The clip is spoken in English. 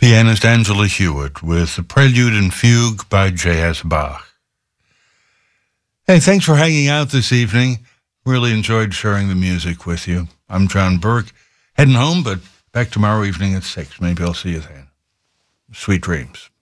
Pianist Angela Hewitt with the Prelude and Fugue by J.S. Bach. Hey, thanks for hanging out this evening. Really enjoyed sharing the music with you. I'm John Burke, heading home, but back tomorrow evening at 6. Maybe I'll see you then. Sweet dreams.